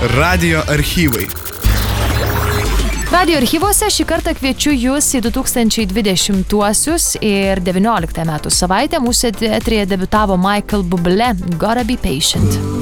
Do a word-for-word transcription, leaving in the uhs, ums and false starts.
Radijo archyvai. Radijo archyvuose šį kartą kviečiu jūs į du tūkstančiai dvidešimtuosius ir devynioliktą metų savaitę mūsų eteryje debiutavo Michael Bublé, Gotta Be Patient.